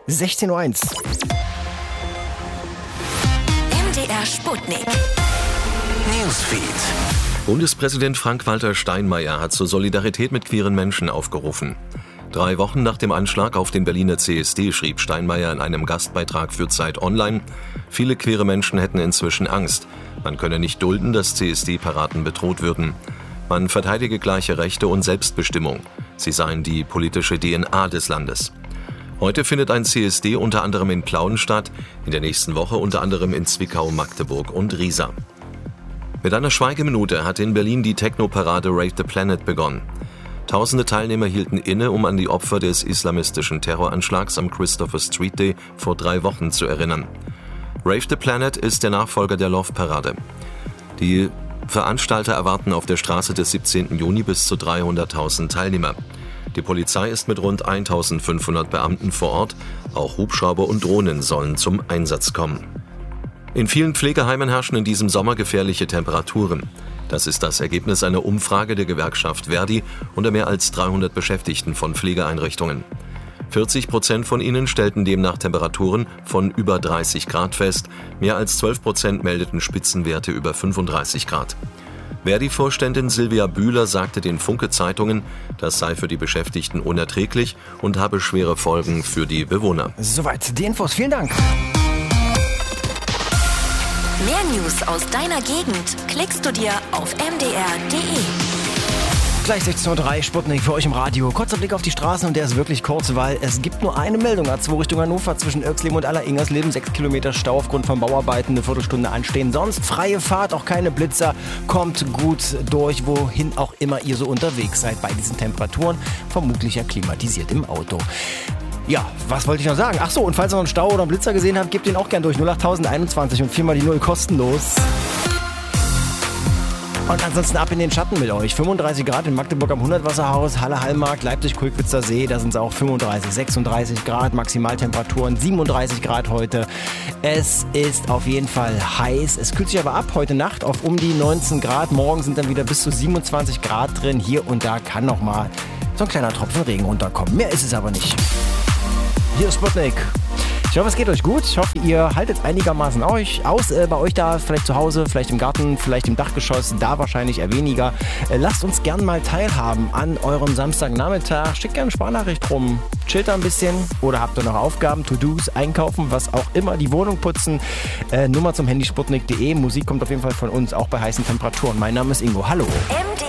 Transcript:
16:01 Uhr. MDR Sputnik. Newsfeed. Bundespräsident Frank-Walter Steinmeier hat zur Solidarität mit queeren Menschen aufgerufen. 3 Wochen nach dem Anschlag auf den Berliner CSD schrieb Steinmeier in einem Gastbeitrag für Zeit Online, viele queere Menschen hätten inzwischen Angst. Man könne nicht dulden, dass CSD-Paraden bedroht würden. Man verteidige gleiche Rechte und Selbstbestimmung. Sie seien die politische DNA des Landes. Heute findet ein CSD unter anderem in Plauen statt, in der nächsten Woche unter anderem in Zwickau, Magdeburg und Riesa. Mit einer Schweigeminute hat in Berlin die Techno-Parade Rave the Planet begonnen. Tausende Teilnehmer hielten inne, um an die Opfer des islamistischen Terroranschlags am Christopher Street Day vor 3 Wochen zu erinnern. Rave the Planet ist der Nachfolger der Love-Parade. Die Veranstalter erwarten auf der Straße des 17. Juni bis zu 300.000 Teilnehmer. Die Polizei ist mit rund 1.500 Beamten vor Ort. Auch Hubschrauber und Drohnen sollen zum Einsatz kommen. In vielen Pflegeheimen herrschen in diesem Sommer gefährliche Temperaturen. Das ist das Ergebnis einer Umfrage der Gewerkschaft Verdi unter mehr als 300 Beschäftigten von Pflegeeinrichtungen. 40% von ihnen stellten demnach Temperaturen von über 30 Grad fest. Mehr als 12% meldeten Spitzenwerte über 35 Grad. Verdi-Vorständin Silvia Bühler sagte den Funke-Zeitungen, das sei für die Beschäftigten unerträglich und habe schwere Folgen für die Bewohner. Soweit die Infos. Vielen Dank. Mehr News aus deiner Gegend klickst du dir auf mdr.de. Gleich 16:03 Uhr, Sputnik für euch im Radio. Kurzer Blick auf die Straßen und der ist wirklich kurz, weil es gibt nur eine Meldung. A2 Richtung Hannover zwischen Oechsleben und Aller-Ingersleben. 6 Kilometer Stau aufgrund von Bauarbeiten, eine Viertelstunde anstehen. Sonst freie Fahrt, auch keine Blitzer. Kommt gut durch, wohin auch immer ihr so unterwegs seid bei diesen Temperaturen. Vermutlich ja klimatisiert im Auto. Ja, was wollte ich noch sagen? Ach so, und falls ihr noch einen Stau oder einen Blitzer gesehen habt, gebt den auch gern durch. 08021 und 4 mal die 0 kostenlos. Und ansonsten ab in den Schatten mit euch. 35 Grad in Magdeburg am 100-Wasserhaus, Halle-Hallmarkt, Leipzig-Kulkwitzer See, da sind es auch 35, 36 Grad, Maximaltemperaturen 37 Grad heute. Es ist auf jeden Fall heiß. Es kühlt sich aber ab heute Nacht auf um die 19 Grad. Morgen sind dann wieder bis zu 27 Grad drin. Hier und da kann noch mal so ein kleiner Tropfen Regen runterkommen. Mehr ist es aber nicht. Hier ist Sputnik. Ich hoffe, es geht euch gut. Ich hoffe, ihr haltet einigermaßen aus. Bei euch da, vielleicht zu Hause, vielleicht im Garten, vielleicht im Dachgeschoss, da wahrscheinlich eher weniger. Lasst uns gern mal teilhaben an eurem Samstagnachmittag. Schickt gerne eine Sprachnachricht rum. Chillt da ein bisschen oder habt ihr noch Aufgaben, To-Dos, einkaufen, was auch immer, die Wohnung putzen. Nummer zum Handy sputnik.de. Musik kommt auf jeden Fall von uns, auch bei heißen Temperaturen. Mein Name ist Ingo. Hallo.